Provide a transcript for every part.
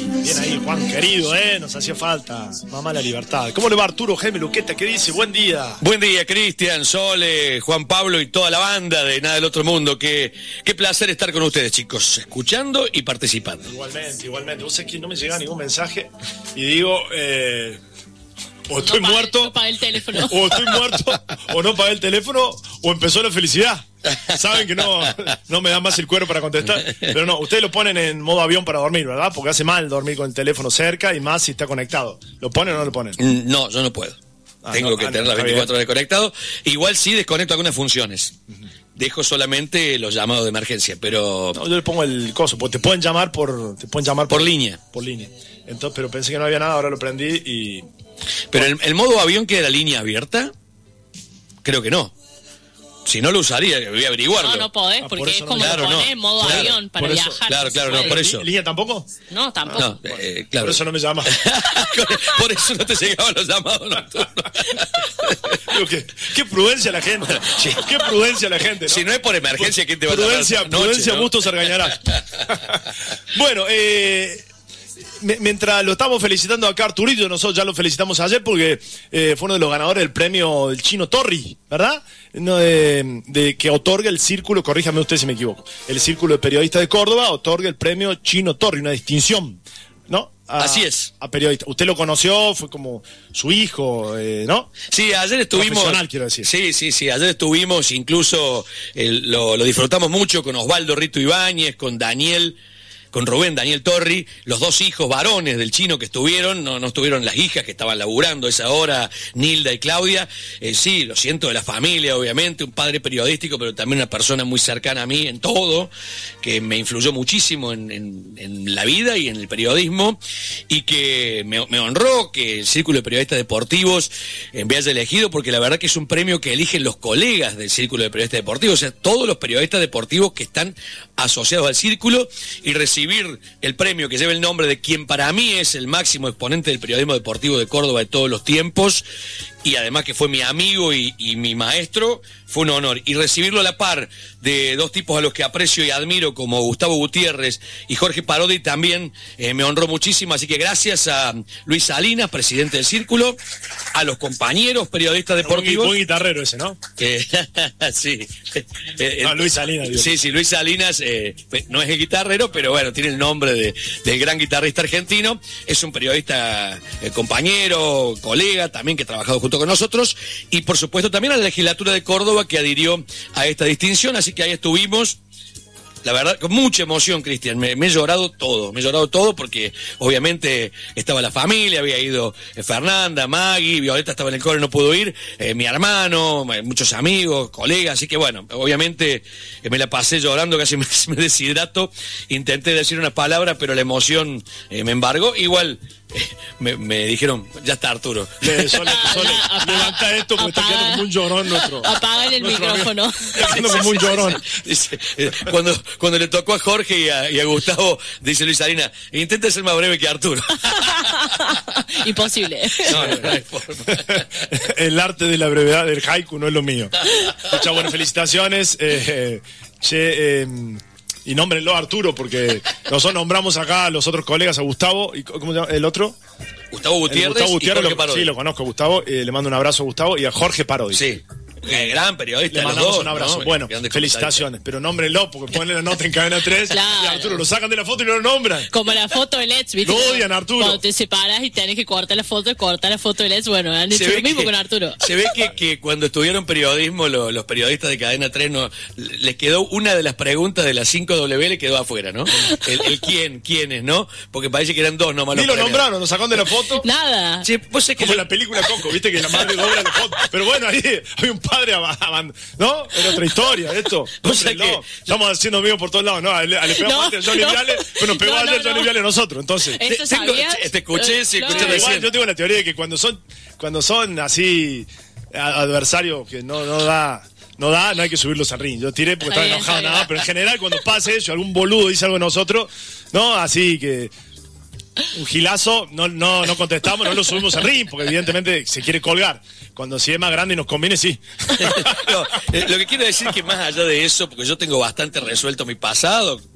Bien ahí, Juan, querido, nos hacía falta. Mamá la libertad. ¿Cómo le va Arturo Jaime Luqueta? ¿Qué dice? Buen día. Buen día, Cristian, Sole, Juan Pablo y toda la banda de Nada del Otro Mundo. Qué placer estar con ustedes, chicos, escuchando y participando. Igualmente. Vos sabés que no me llega ningún mensaje y digo, o estoy muerto, no pagué el teléfono. O estoy muerto, o no pagué el teléfono, o empezó la felicidad. Saben que no me da más el cuero para contestar. Pero no, ustedes lo ponen en modo avión para dormir, ¿verdad? Porque hace mal dormir con el teléfono cerca y más si está conectado. ¿Lo ponen o no lo ponen? No, yo no puedo. Tengo que tener las 24 horas conectado. Igual sí desconecto algunas funciones. Dejo solamente los llamados de emergencia, pero... No, yo le pongo el coso, porque te pueden llamar por línea. Por línea. Entonces, pero pensé que no había nada, ahora lo prendí y... Pero el modo avión queda la línea abierta, creo que no. Si no lo usaría, voy a averiguarlo. No podés, porque es como claro, poner modo avión para viajar. Claro, no, por eso. ¿Línea tampoco? No, tampoco. No, claro. Por eso no me llama. Por eso no te llegaban los llamados nocturnos. Digo, qué prudencia la gente. Sí. Qué prudencia la gente, ¿no? Si no es por emergencia, ¿quién te va a Prudencia, noche, ¿no? Bustos Argañarás. Bueno, mientras lo estamos felicitando acá Arturito, nosotros ya lo felicitamos ayer porque fue uno de los ganadores del premio del Chino Torri, ¿verdad? De que otorga el círculo, corríjame usted si me equivoco, el Círculo de Periodistas de Córdoba otorga el premio Chino Torri, una distinción, ¿no? Así es. A periodista. Usted lo conoció, fue como su hijo, ¿no? Sí, ayer estuvimos... Profesional, quiero decir. Sí, ayer estuvimos, incluso lo disfrutamos mucho con Osvaldo Rito Ibáñez, con Rubén Daniel Torri, los dos hijos varones del Chino que estuvieron, no estuvieron las hijas que estaban laburando a esa hora, Nilda y Claudia. Sí, lo siento de la familia, obviamente, un padre periodístico, pero también una persona muy cercana a mí en todo, que me influyó muchísimo en la vida y en el periodismo, y que me honró que el Círculo de Periodistas Deportivos me haya elegido, porque la verdad que es un premio que eligen los colegas del Círculo de Periodistas Deportivos, o sea, todos los periodistas deportivos que están asociados al Círculo, y recibir el premio que lleva el nombre de quien para mí es el máximo exponente del periodismo deportivo de Córdoba de todos los tiempos, y además que fue mi amigo y mi maestro, fue un honor. Y recibirlo a la par de dos tipos a los que aprecio y admiro, como Gustavo Gutiérrez y Jorge Parodi, también me honró muchísimo. Así que gracias a Luis Salinas, presidente del Círculo, a los compañeros periodistas deportivos. Buen guitarrero ese, ¿no? Sí. Luis Salinas. Dios. Sí, Luis Salinas no es el guitarrero, pero bueno, tiene el nombre del gran guitarrista argentino. Es un periodista compañero, colega, también que ha trabajado junto con nosotros, y por supuesto también a la legislatura de Córdoba que adhirió a esta distinción, así que ahí estuvimos. La verdad, con mucha emoción, Cristian, me he llorado todo, porque obviamente estaba la familia, había ido Fernanda, Maggie, Violeta estaba en el coro y no pudo ir, mi hermano, muchos amigos, colegas, así que bueno, obviamente me la pasé llorando, casi me deshidrato, intenté decir una palabra, pero la emoción me embargó, igual... Me dijeron, ya está Arturo. Sole, levanta esto porque está quedando como un llorón nuestro. Apagan el micrófono. Está quedando como un llorón. Dice, cuando le tocó a Jorge y a Gustavo, dice Luis Salinas, intenta ser más breve que Arturo. Imposible. No hay forma. El arte de la brevedad del haiku no es lo mío. Muchas buenas felicitaciones. Y nómbrenlo Arturo, porque nosotros nombramos acá a los otros colegas, a Gustavo, y ¿cómo se llama el otro? Gustavo Gutiérrez, Gustavo Gutiérrez, y Jorge Parodi. Sí, lo conozco, Gustavo, le mando un abrazo a Gustavo y a Jorge Parodi. Sí. Gran periodista. Le mandamos los dos, un abrazo. ¿no? Bueno, felicitaciones, pero nómbrenlo, porque ponen la nota en Cadena 3 Claro. y a Arturo lo sacan de la foto y no lo nombran. Como la foto de Let's, ¿viste? Lo odian, Arturo. Cuando te separas y tenés que cortar la foto de Let's, bueno, han hecho lo mismo con Arturo. Se ve que cuando estudiaron periodismo, los periodistas de Cadena 3 les quedó una de las preguntas de las 5W, le quedó afuera, ¿no? El quiénes, ¿no? Porque parece que eran dos nomás. Ni los lo nombraron, lo sacaron de la foto. Nada. Sí, vos sabés que Como en la película Coco, viste que la madre dobla la foto. Pero bueno, ahí hay un padre ¿no? Era otra historia, esto. Estamos haciendo amigos por todos lados, ¿no? Le pegamos antes a Johnny Viale, pero nos pegó ayer Johnny Viale a nosotros, entonces. te escuché, sí, escuché Igual recién. yo tengo la teoría de que cuando son así adversarios que no hay que subirlos al ring. Yo tiré porque estaba enojado nada, pero en general cuando pase eso, algún boludo dice algo de nosotros, ¿no? Así que un gilazo, no contestamos, no lo subimos al ring, porque evidentemente se quiere colgar. Cuando si es más grande y nos conviene, sí. No, lo que quiero decir es que más allá de eso, porque yo tengo bastante resuelto mi pasado,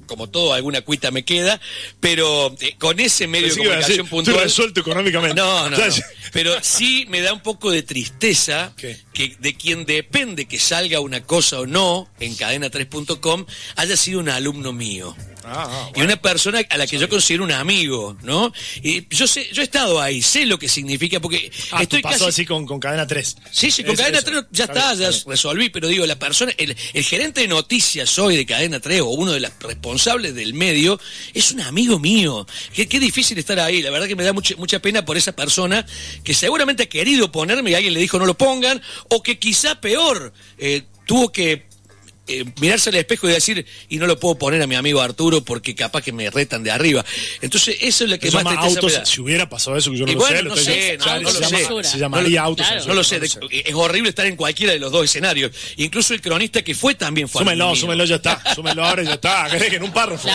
como todo, alguna cuita me queda, pero con ese medio de comunicación puntual... Estoy resuelto económicamente. No, pero sí me da un poco de tristeza que de quien depende que salga una cosa o no en cadena3.com haya sido un alumno mío. Bueno. Y una persona a la que yo considero un amigo, ¿no? Y yo he estado ahí, sé lo que significa, porque estoy pasó así con Cadena 3. Sí, con Cadena 3 ya resolví, pero digo, la persona, el gerente de noticias hoy de Cadena 3, o uno de los responsables del medio, es un amigo mío. Qué difícil estar ahí, la verdad que me da mucha pena por esa persona, que seguramente ha querido ponerme y alguien le dijo no lo pongan, o que quizá peor, tuvo que mirarse al espejo y decir, y no lo puedo poner a mi amigo Arturo porque capaz que me retan de arriba. Entonces eso es lo que más tristeza me da. Si hubiera pasado eso, que yo no lo sé, se llamaría autos. No lo sé, es horrible estar en cualquiera de los dos escenarios. Incluso el cronista que fue también fue. Súmenlo, ya está. Súmenlo ahora y ya está. ¿Querés que en un párrafo?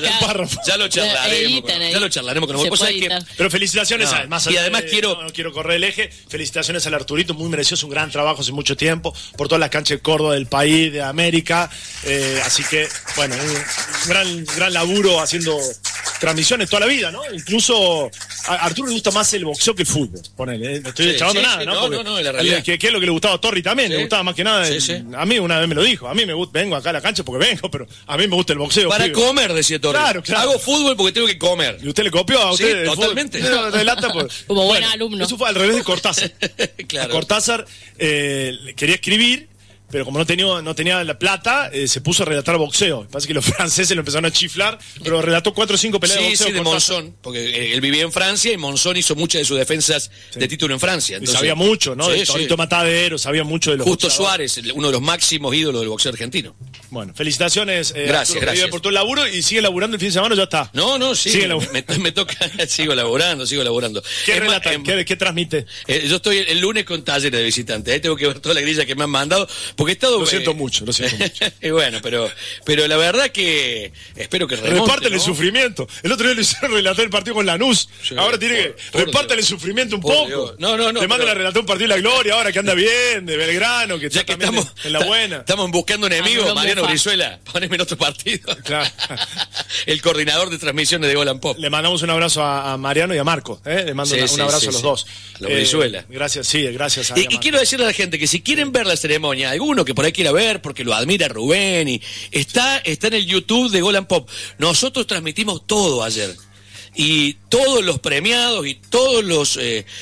Ya lo charlaremos con vos. Pero felicitaciones, además. Y además no quiero correr el eje. Felicitaciones al Arturito, muy merecido, es un gran trabajo hace mucho tiempo, por todas las canchas de Córdoba, del país, de América. Así que, bueno, un gran laburo haciendo transmisiones toda la vida, ¿no? Incluso a Arturo le gusta más el boxeo que el fútbol, ponele. No estoy chavando nada, ¿no? No, en la realidad. ¿Qué es lo que le gustaba a Torri también? Le gustaba más que nada. A mí una vez me lo dijo. A mí me gusta, vengo acá a la cancha porque vengo, pero a mí me gusta el boxeo. Para comer, decía Torri. Claro. Hago fútbol porque tengo que comer. ¿Y usted le copió a usted? Sí, totalmente. Como buen alumno. Eso fue al revés de Cortázar. Claro. Cortázar quería escribir, pero como no tenía la plata, se puso a relatar boxeo. Parece que los franceses lo empezaron a chiflar, pero relató 4 o 5 peleas de boxeo. Sí, de Monzón, porque él vivía en Francia y Monzón hizo muchas de sus defensas de título en Francia. Entonces, y sabía mucho, ¿no? De Torito Matadero, sabía mucho de los Justo Suárez, uno de los máximos ídolos del boxeo argentino. Bueno, felicitaciones. Gracias. Por todo el laburo y sigue laburando el fin de semana, ya está. Sí, me toca, sigo laburando. ¿Qué relatan? ¿Qué transmite? Yo estoy el lunes con Talleres de Visitantes, ahí tengo que ver toda la grilla que me han mandado, porque he estado... Lo siento mucho. Y bueno, pero la verdad que espero que remonte, repártale el sufrimiento. El otro día le hicieron relatar el partido con Lanús. Ahora tiene que repártale el sufrimiento un poco. Dios. No. Le mandan a relatar un partido de la gloria, ahora que anda bien, de Belgrano, que ya que estamos en la buena. Estamos buscando enemigos, Mariano Brizuela, poneme en otro partido. Claro. El coordinador de transmisiones de Gol and Pop. Le mandamos un abrazo a Mariano y a Marco. Le mando un abrazo a los dos. Los Brizuela. Gracias a y quiero decirle a la gente que si quieren ver la ceremonia, alguno que por ahí quiera ver, porque lo admira Rubén, y está en el YouTube de Gol and Pop. Nosotros transmitimos todo ayer. Y todos los premiados y todos los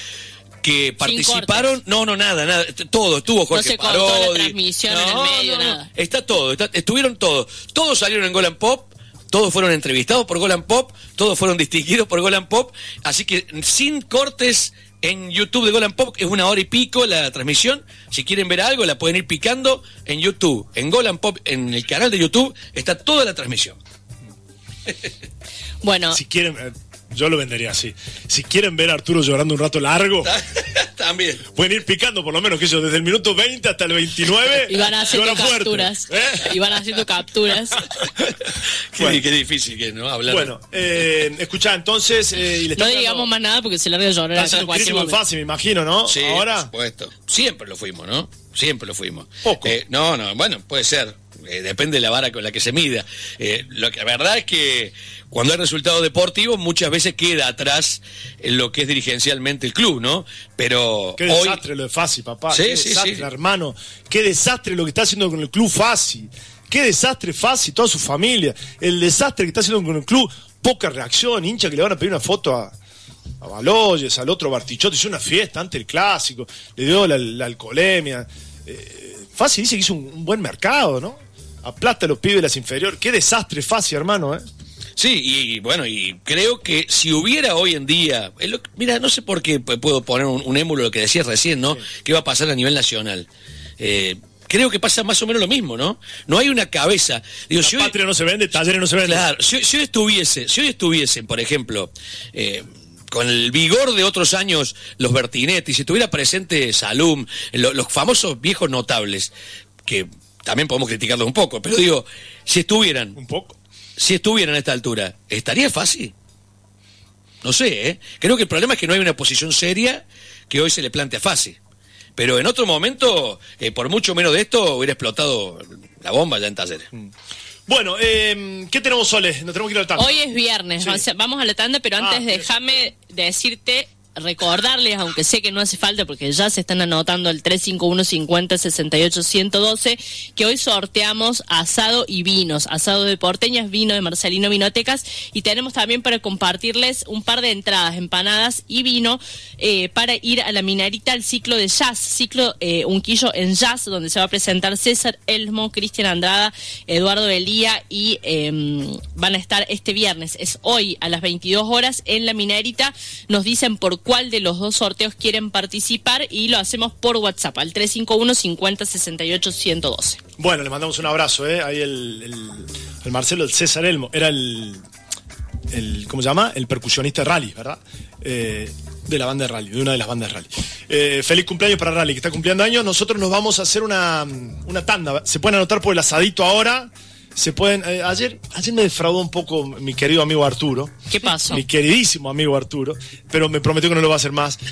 que participaron, nada, todo, estuvo Jorge Parodi. No se cortó la transmisión en el medio, nada. Está todo, estuvieron todos salieron en Gol and Pop, todos fueron entrevistados por Gol and Pop, todos fueron distinguidos por Gol and Pop, así que sin cortes en YouTube de Gol and Pop, es 1 hora y pico la transmisión. Si quieren ver algo, la pueden ir picando en YouTube. En Gol and Pop, en el canal de YouTube, está toda la transmisión. Bueno. Si quieren, yo lo vendería así. Si quieren ver a Arturo llorando un rato largo, también pueden ir picando por lo menos, desde el minuto 20 hasta el 29. Y van haciendo capturas. Y van haciendo capturas. Qué difícil que no hablar. Bueno, escuchá, entonces... no digamos más nada porque se larga de llorar. Está haciendo muy fácil, me imagino, ¿no? Sí, ahora. Por supuesto. Siempre lo fuimos, ¿no? Poco. Bueno, puede ser. Depende de la vara con la que se mida. La verdad es que cuando hay resultados deportivos muchas veces queda atrás en lo que es dirigencialmente el club, ¿no? Pero qué desastre lo de Fassi, papá. Sí, qué desastre, hermano. Qué desastre lo que está haciendo con el club Fassi. Qué desastre Fassi, toda su familia. El desastre que está haciendo con el club. Poca reacción, hincha que le van a pedir una foto a Baloyes, al otro Bartichotto. Hizo una fiesta antes del clásico. Le dio la alcoholemia. Fassi dice que hizo un buen mercado, ¿no? Aplasta a los pibes de las inferiores. Qué desastre Fassi, hermano, Sí, y bueno, y creo que si hubiera hoy en día, mira, no sé por qué puedo poner un émulo de lo que decías recién, ¿no? Sí. ¿Qué va a pasar a nivel nacional? Creo que pasa más o menos lo mismo, ¿no? No hay una cabeza. Digo, la patria no se vende, Talleres no se vende. Claro, si hoy estuviesen, por ejemplo, con el vigor de otros años, los Bertinetti, si estuviera presente Salum, los famosos viejos notables, que también podemos criticarlos un poco, pero digo, si estuvieran a esta altura, ¿estaría fácil? No sé, Creo que el problema es que no hay una posición seria que hoy se le plantea fácil. Pero en otro momento, por mucho menos de esto, hubiera explotado la bomba ya en Talleres. Bueno, ¿qué tenemos, Sole? Nos tenemos que ir al tanda. Hoy es viernes, Sí. o sea, vamos a la tanda, pero antes déjame decirte, recordarles, aunque sé que no hace falta porque ya se están anotando el 351-50-68-112, que hoy sorteamos asado y vinos, asado de Porteñas, vino de Marcelino Vinotecas, y tenemos también para compartirles un par de entradas, empanadas y vino para ir a la Minerita al ciclo de jazz, Unquillo en jazz, donde se va a presentar César Elmo, Cristian Andrada, Eduardo Elía, y van a estar este viernes, es hoy a las 22 horas en la Minerita. Nos dicen por cuál de los dos sorteos quieren participar y lo hacemos por WhatsApp al 351-50-68-112. Bueno, le mandamos un abrazo, ahí el Marcelo, el César Elmo, era el ¿cómo se llama? El percusionista de rally, ¿verdad? De la banda de rally, de una de las bandas de rally. Feliz cumpleaños para Rally, que está cumpliendo años. Nosotros nos vamos a hacer una tanda. Se pueden anotar por el asadito ahora. Se pueden. Ayer me defraudó un poco mi querido amigo Arturo. ¿Qué pasó? Mi queridísimo amigo Arturo, pero me prometió que no lo va a hacer más.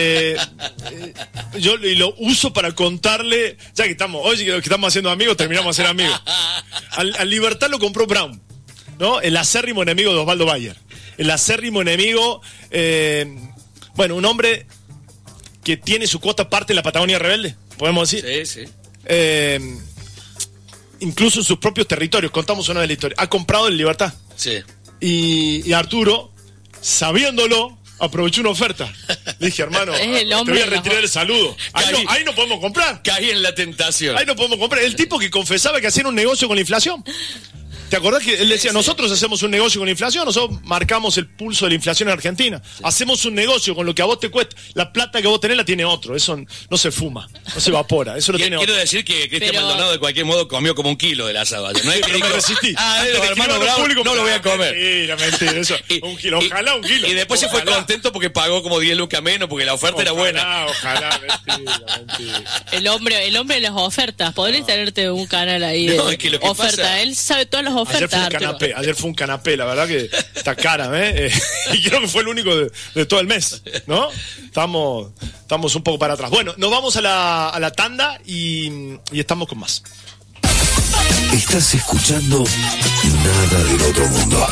Yo lo uso para contarle, ya que estamos haciendo amigos, terminamos de ser amigos. Al Libertad lo compró Brown, ¿no? El acérrimo enemigo de Osvaldo Bayer. El acérrimo enemigo, un hombre que tiene su cuota parte en la Patagonia Rebelde, podemos decir. Sí. Incluso en sus propios territorios, contamos una de la historia. Ha comprado el Libertad. Sí. Y Arturo, sabiéndolo, aprovechó una oferta. Le dije, hermano, te voy a retirar el saludo. Ahí no podemos comprar. Caí en la tentación. Ahí no podemos comprar. El tipo que confesaba que hacían un negocio con la inflación. ¿Te acordás que él decía, nosotros hacemos un negocio con la inflación, nosotros marcamos el pulso de la inflación en Argentina? Sí. Hacemos un negocio con lo que a vos te cuesta. La plata que vos tenés la tiene otro. Eso no se fuma, no se evapora. Eso lo tiene otro. Quiero decir que Cristian Maldonado de cualquier modo comió como 1 kilo del asado. No es que me resistí. Los hermanos Bravo no lo voy a comer. Mentira, eso. 1 kilo, ojalá 1 kilo. Y después se fue contento porque pagó como 10 lucas menos porque la oferta era buena. Ojalá, mentira. El hombre de las ofertas. Podrías tenerte un canal ahí de oferta. Él sabe todas las ofertas. Ayer fue un canapé, la verdad que está cara, y creo que fue el único de todo el mes, ¿no? Estamos un poco para atrás. Bueno, nos vamos a la tanda y estamos con más. Estás escuchando Nada del Otro Mundo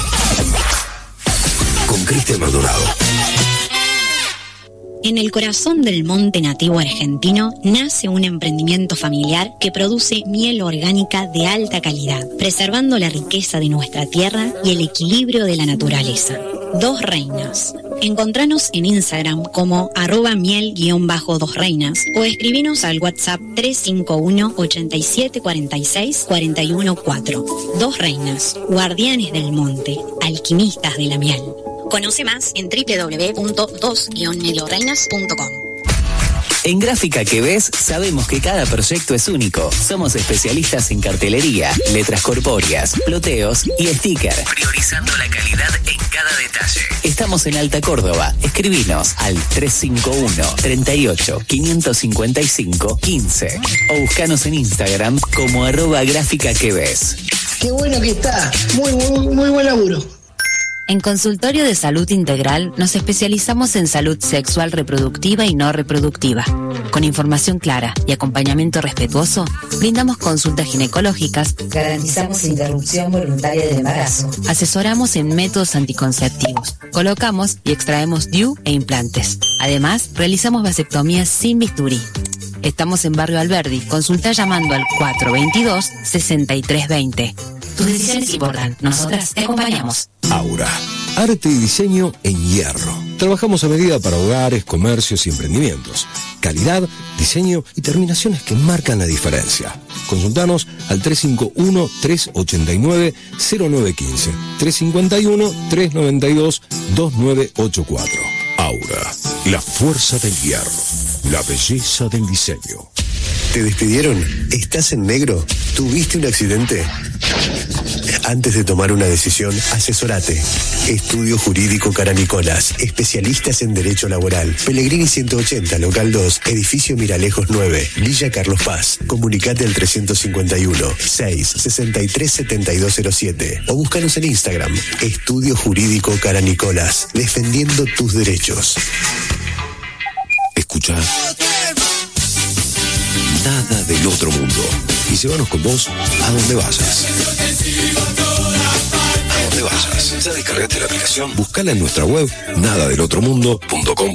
con Cristian Maldonado. En el corazón del monte nativo argentino nace un emprendimiento familiar que produce miel orgánica de alta calidad, preservando la riqueza de nuestra tierra y el equilibrio de la naturaleza. Dos Reinas. Encontranos en Instagram como @miel_2reinas o escribinos al WhatsApp 351-8746-414. Dos Reinas, guardianes del monte, alquimistas de la miel. Conoce más en www.2-melorreinas.com. En Gráfica que ves, sabemos que cada proyecto es único. Somos especialistas en cartelería, letras corpóreas, ploteos y sticker, priorizando la calidad en cada detalle. Estamos en Alta Córdoba. Escribinos al 351-38-555-15 o buscanos en Instagram como @Gráfica que ves. Qué bueno que está. Muy buen laburo. En Consultorio de Salud Integral nos especializamos en salud sexual reproductiva y no reproductiva. Con información clara y acompañamiento respetuoso, brindamos consultas ginecológicas, garantizamos interrupción voluntaria del embarazo, asesoramos en métodos anticonceptivos, colocamos y extraemos DIU e implantes. Además, realizamos vasectomías sin bisturí. Estamos en Barrio Alberdi. Consulta llamando al 422-6320. Tus decisiones importan. Nosotras te acompañamos. Aura, arte y diseño en hierro. Trabajamos a medida para hogares, comercios y emprendimientos. Calidad, diseño y terminaciones que marcan la diferencia. Consultanos al 351-389-0915. 351-392-2984. Aura, la fuerza del hierro, la belleza del diseño. ¿Te despidieron? ¿Estás en negro? ¿Tuviste un accidente? Antes de tomar una decisión, asesórate. Estudio Jurídico Caranicolas, especialistas en Derecho Laboral. Pellegrini 180, Local 2, Edificio Miralejos 9, Villa Carlos Paz. Comunicate al 351-663-7207 o búscanos en Instagram. Estudio Jurídico Caranicolas, defendiendo tus derechos. Escucha Nada del Otro Mundo. y llévanos con vos a donde vayas. A donde vayas. Ya descargaste la aplicación, buscala en nuestra web nadadelotromundo.com.